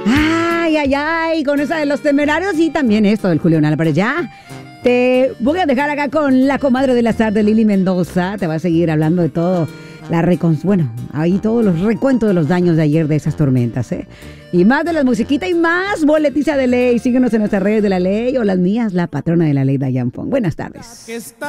Ay, ay, ay, con esa de los Temerarios y también esto del Julián Álvarez. Ya te voy a dejar acá con la comadre de la tarde, Lili Mendoza. Te va a seguir hablando de todo. Bueno, ahí todos los recuentos de los daños de ayer de esas tormentas, ¿eh? Y más de la musiquita y más boletiza de ley. Síguenos en nuestras redes de la ley o las mías, la patrona de la ley, Dayan Fong. Buenas tardes.